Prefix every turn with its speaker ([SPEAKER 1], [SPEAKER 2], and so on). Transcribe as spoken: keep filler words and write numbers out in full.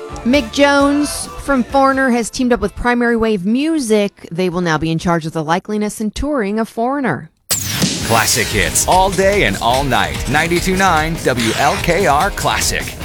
[SPEAKER 1] Mick Jones from Foreigner has teamed up with Primary Wave Music. They will now be in charge of the likeliness and touring of Foreigner.
[SPEAKER 2] Classic hits all day and all night. ninety-two point nine W L K R Classic.